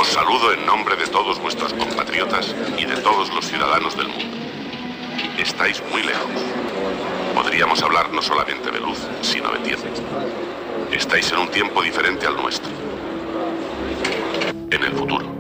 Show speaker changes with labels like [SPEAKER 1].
[SPEAKER 1] Os saludo en nombre de todos vuestros compatriotas y de todos los ciudadanos del mundo. Estáis muy lejos. Podríamos hablar no solamente de luz, sino de tiempo. Estáis en un tiempo diferente al nuestro. En el futuro.